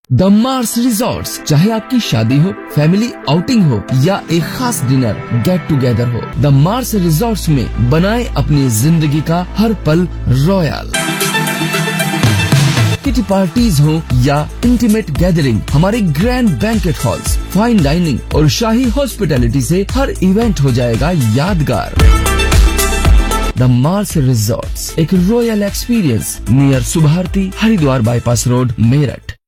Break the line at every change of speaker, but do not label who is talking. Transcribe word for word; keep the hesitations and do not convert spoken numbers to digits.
The Mars resorts, चाहे आपकी शादी हो, फैमिली आउटिंग हो या एक खास डिनर गेट टुगेदर हो, द मार्स रिजॉर्ट्स में बनाए अपनी जिंदगी का हर पल रॉयल। किटी पार्टीज हो या इंटीमेट गैदरिंग, हमारे grand banquet halls, fine dining और शाही हॉस्पिटैलिटी से हर इवेंट हो जाएगा यादगार। द मार्स रिजॉर्ट्स, एक royal experience near Subharti, Haridwar bypass road, Meerut.